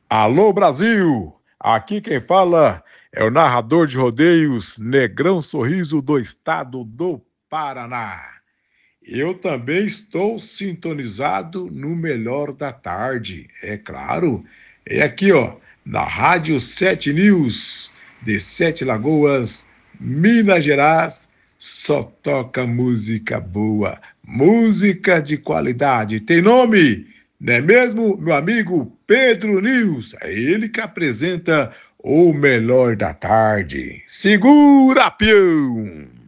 Alô Brasil! Aqui quem fala é o narrador de rodeios Negrão Sorriso do estado do Paraná. Eu também estou sintonizado no melhor da tarde, é claro. É aqui, ó, na Rádio 7 News, de Sete Lagoas, Minas Gerais, só toca música boa, música de qualidade. Tem nome, não é mesmo, meu amigo Pedro News? É ele que apresenta o melhor da tarde. Segura, peão!